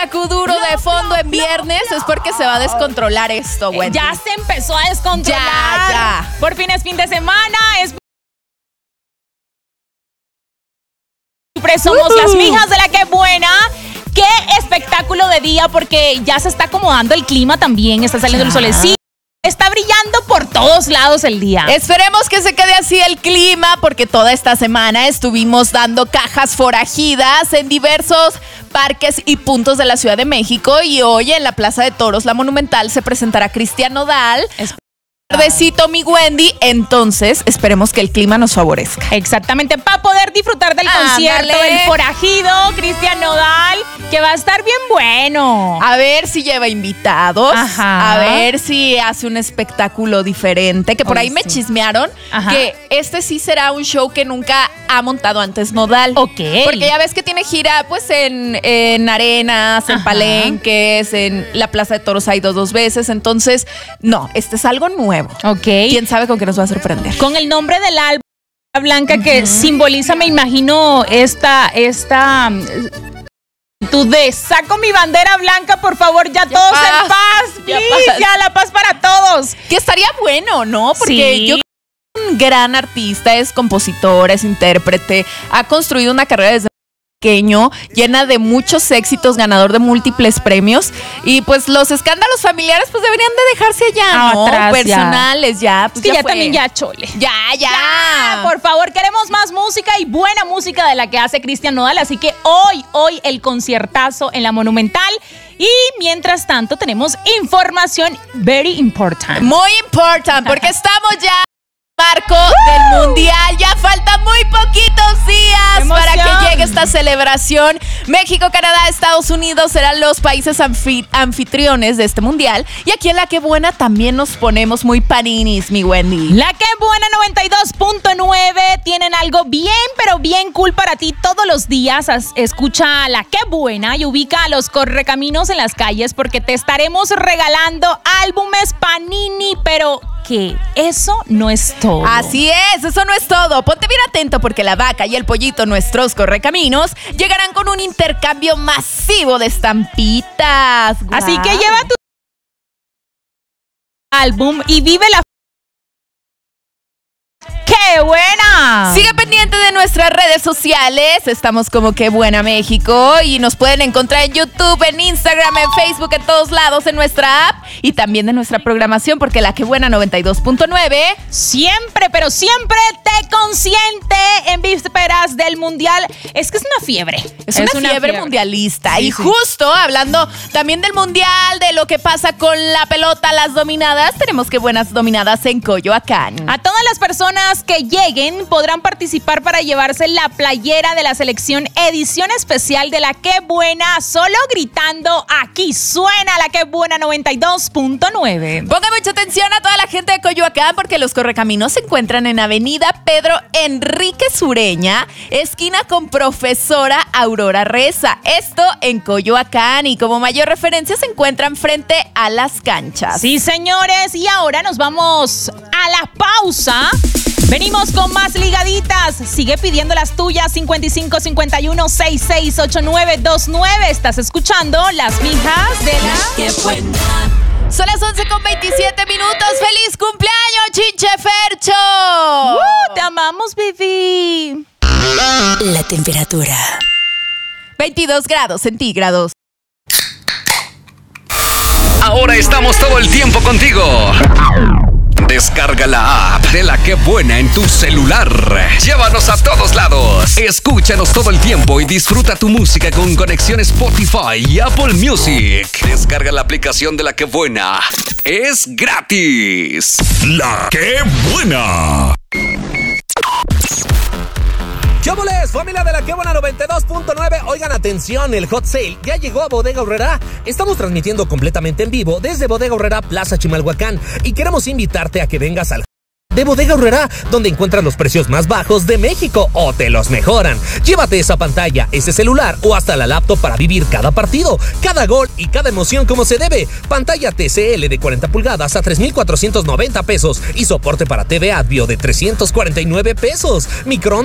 Duro de fondo en viernes es porque se va a descontrolar esto, Wendy. Ya se empezó a descontrolar. Ya. Por fin es fin de semana. Somos las mijas de la que buena. Qué espectáculo de día, porque ya se está acomodando el clima también. Está saliendo el solecito. Está brillando por todos lados el día. Esperemos que se quede así el clima, porque toda esta semana estuvimos dando cajas forajidas en diversos parques y puntos de la Ciudad de México. Y hoy en la Plaza de Toros, la Monumental, se presentará Cristian Nodal. Tardecito, mi Wendy. Entonces, esperemos que el clima nos favorezca. Exactamente, para poder disfrutar del concierto del forajido Cristian Nodal, que va a estar bien bueno. A ver si lleva invitados. Ajá. A ver si hace un espectáculo diferente. Que por ahí me chismearon que este sí será un show que nunca ha montado antes Nodal. Ok. Porque ya ves que tiene gira pues en arenas, en palenques, en la Plaza de Toros ha ido 2 veces. Entonces, no, este es algo nuevo. Ok. ¿Quién sabe con qué nos va a sorprender? Con el nombre del álbum Blanca, que simboliza, me imagino, tú de saco mi bandera blanca, por favor, ya todos en paz. Ya la paz para todos. Que estaría bueno, ¿no? Porque yo creo que es un gran artista, es compositor, es intérprete, ha construido una carrera desde pequeño, llena de muchos éxitos, ganador de múltiples premios, y pues los escándalos familiares pues deberían de dejarse allá, ¿no? Atrás, personales ya. Pues que ya fue. también ya chole. Ya. Por favor, queremos más música y buena música de la que hace Cristian Nodal, así que hoy el conciertazo en la Monumental. Y mientras tanto tenemos información very important. Muy important, porque estamos ya marco del Mundial. Ya faltan muy poquitos días para que llegue esta celebración. México, Canadá, Estados Unidos serán los países anfitriones de este Mundial. Y aquí en La Que Buena también nos ponemos muy paninis, mi Wendy. La Que Buena 92.9 tienen algo bien, pero bien cool para ti todos los días. Escucha La Que Buena y ubica a los correcaminos en las calles, porque te estaremos regalando álbumes Panini, pero que eso no es todo. Así es, eso no es todo. Ponte bien atento, porque la vaca y el pollito, nuestros correcaminos, llegarán con un intercambio masivo de estampitas. Así que lleva tu álbum y vive la... ¡Qué buena! Sigue pendiente de nuestras redes sociales. Estamos como Que Buena México y nos pueden encontrar en YouTube, en Instagram, en Facebook, en todos lados, en nuestra app y también de nuestra programación, porque La Que Buena 92.9 siempre, pero siempre te consiente en vísperas del Mundial. Es que es una fiebre. Es una fiebre mundialista. Sí, y justo hablando también del Mundial, de lo que pasa con la pelota, las dominadas, tenemos Que Buenas dominadas en Coyoacán. A todas las personas que lleguen podrán participar para llevarse la playera de la selección edición especial de La Que Buena, solo gritando: aquí suena La Que Buena 92.9. Ponga mucha atención a toda la gente de Coyoacán, porque los correcaminos se encuentran en Avenida Pedro Enrique Sureña, esquina con Profesora Aurora Reza. Esto en Coyoacán, y como mayor referencia se encuentran frente a las canchas. Sí, señores, y ahora nos vamos a la pausa. Venimos con más ligaditas. Sigue pidiendo las tuyas. 55 51 66 89 29. Estás escuchando Las Mijas de la Que Buena. Son las 11:27 minutos. ¡Feliz cumpleaños, Chinche Fercho! Te amamos, baby. La temperatura: 22 grados centígrados. Ahora estamos todo el tiempo contigo. Descarga la app de La Que Buena en tu celular. Llévanos a todos lados. Escúchanos todo el tiempo y disfruta tu música con conexión Spotify y Apple Music. Descarga la aplicación de La Que Buena. Es gratis. La Que Buena. ¡Chóboles! Familia de La Que Buena 92.9. Oigan, atención, el hot sale ya llegó a Bodega Aurrerá. Estamos transmitiendo completamente en vivo desde Bodega Aurrerá, Plaza Chimalhuacán, y queremos invitarte a que vengas al de Bodega Aurrerá, donde encuentras los precios más bajos de México o te los mejoran. Llévate esa pantalla, ese celular o hasta la laptop para vivir cada partido, cada gol y cada emoción como se debe. Pantalla TCL de 40 pulgadas a 3,490 pesos y soporte para TV Advio de 349 pesos. Microondas